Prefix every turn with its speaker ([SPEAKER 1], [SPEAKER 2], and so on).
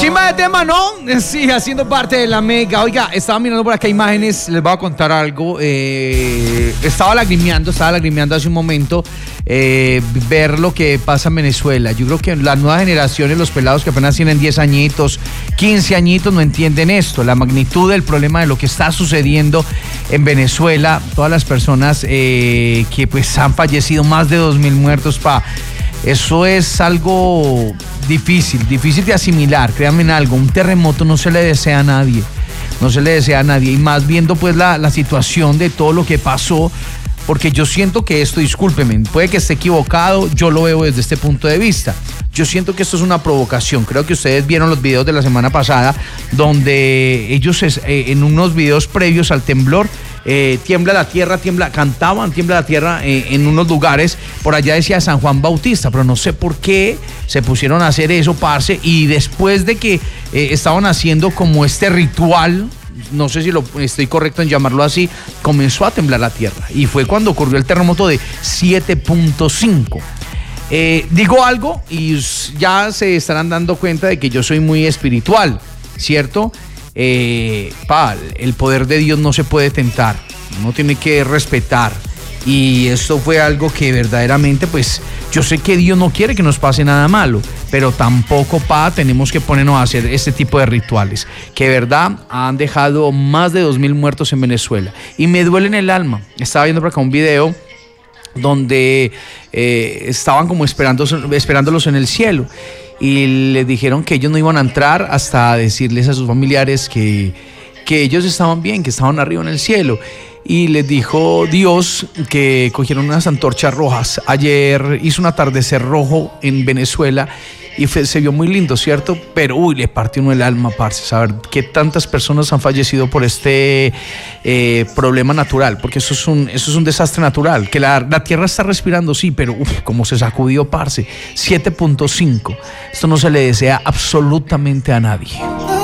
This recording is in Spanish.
[SPEAKER 1] Chimba de tema, ¿no? Sí, haciendo parte de la mega. Oiga, estaba mirando por acá imágenes, les voy a contar algo. Estaba lagrimeando hace un momento ver lo que pasa en Venezuela. Yo creo que las nuevas generaciones, los pelados que apenas tienen 10 añitos, 15 añitos, no entienden esto, la magnitud del problema de lo que está sucediendo en Venezuela. Todas las personas que pues han fallecido, más de 2.000 muertos, eso es algo difícil de asimilar. Créanme en algo, un terremoto no se le desea a nadie, y más viendo pues la situación de todo lo que pasó, porque yo siento que esto, discúlpenme, puede que esté equivocado, yo lo veo desde este punto de vista. Yo siento que esto es una provocación. Creo que ustedes vieron los videos de la semana pasada, donde ellos en unos videos previos al temblor, tiembla la tierra, cantaban tiembla la tierra en unos lugares. Por allá decía San Juan Bautista, pero no sé por qué se pusieron a hacer eso, parce, y después de que estaban haciendo como este ritual, no sé si estoy correcto en llamarlo así, comenzó a temblar la tierra, y fue cuando ocurrió el terremoto de 7.5. Digo algo y ya se estarán dando cuenta de que yo soy muy espiritual, ¿cierto? El poder de Dios no se puede tentar, uno tiene que respetar, y esto fue algo que verdaderamente, pues, yo sé que Dios no quiere que nos pase nada malo, pero tampoco, tenemos que ponernos a hacer este tipo de rituales, que verdad han dejado más de 2.000 muertos en Venezuela, y me duele en el alma. Estaba viendo por acá un video donde estaban como esperándolos en el cielo, y les dijeron que ellos no iban a entrar hasta decirles a sus familiares que ellos estaban bien, que estaban arriba en el cielo. Y les dijo Dios que cogieron unas antorchas rojas. Ayer hizo un atardecer rojo en Venezuela y se vio muy lindo, ¿cierto? Pero le partió uno el alma, parce, saber que tantas personas han fallecido por este problema natural, porque eso es un desastre natural, que la tierra está respirando, sí, pero como se sacudió, parce. 7.5. Esto no se le desea absolutamente a nadie.